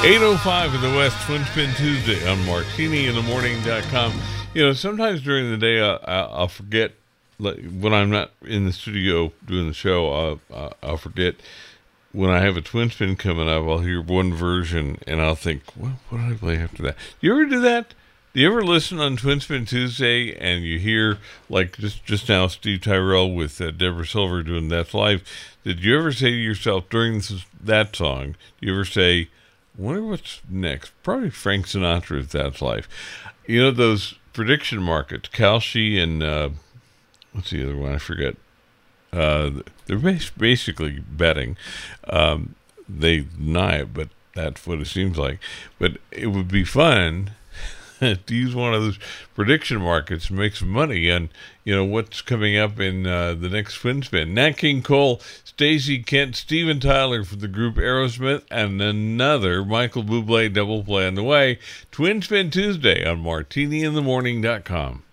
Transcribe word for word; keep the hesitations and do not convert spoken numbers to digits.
eight oh five in the West, Twin Spin Tuesday on martini in the morning dot com. You know, sometimes during the day I, I, I'll forget, like, when I'm not in the studio doing the show, I'll, I'll forget. When I have a Twin Spin coming up, I'll hear one version and I'll think, well, what did I play after that? Do you ever do that? Do you ever listen on Twin Spin Tuesday and you hear, like just, just now, Steve Tyrell with uh, Deborah Silver doing That's Life? Did you ever say to yourself during this, that song, do you ever say, I wonder what's next? Probably Frank Sinatra's That's Life. You know, those prediction markets, Kalshi and, uh, what's the other one? I forget. Uh, they're bas- basically betting. Um, they deny it, but that's what it seems like. But it would be fun to use one of those prediction markets and make some money on, you know, what's coming up in uh, the next Twin Spin. Nat King Cole, Stacey Kent, Steven Tyler for the group Aerosmith, and another Michael Bublé double play on the way. Twin Spin Tuesday on martini in the morning dot com.